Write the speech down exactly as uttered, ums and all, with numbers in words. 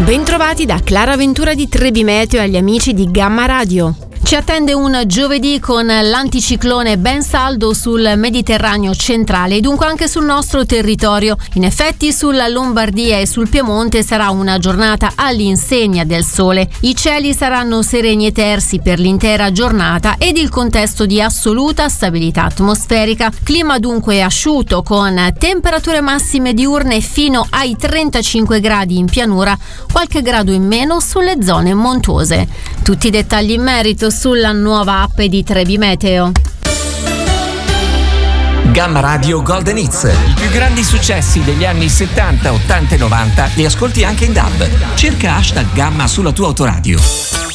Bentrovati da Clara Ventura di Trebi Meteo e agli amici di Gamma Radio. Ci attende un giovedì con l'anticiclone ben saldo sul Mediterraneo centrale e dunque anche sul nostro territorio. In effetti sulla Lombardia e sul Piemonte sarà una giornata all'insegna del sole. I cieli saranno sereni e tersi per l'intera giornata ed il contesto di assoluta stabilità atmosferica. Clima dunque asciutto con temperature massime diurne fino ai trentacinque gradi in pianura, qualche grado in meno sulle zone montuose. Tutti i dettagli in merito sulla nuova app di Trebi Meteo. Gamma Radio Golden Hits. I più grandi successi degli anni settanta, ottanta e novanta li ascolti anche in D A B. Cerca hashtag Gamma sulla tua autoradio.